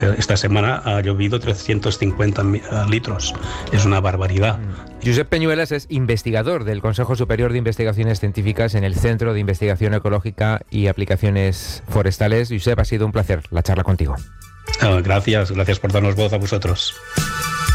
Esta semana ha llovido 350 litros. Es una barbaridad. Josep Peñuelas es investigador del Consejo Superior de Investigaciones Científicas en el Centro de Investigación Ecológica y Aplicaciones Forestales. Josep, ha sido un placer la charla contigo. Gracias por darnos voz a vosotros.